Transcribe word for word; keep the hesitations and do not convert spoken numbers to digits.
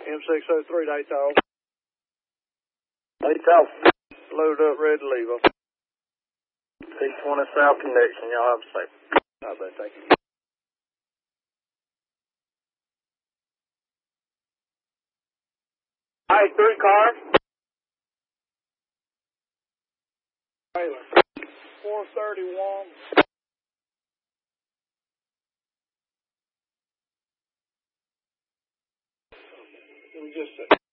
M six oh three to Atoll. Atoll. Loaded up, ready to leave. P twenty South Connection. Y'all have a safe. All right, thank you. All right, three cars. Taylor. four thirty-one. Give me just a second.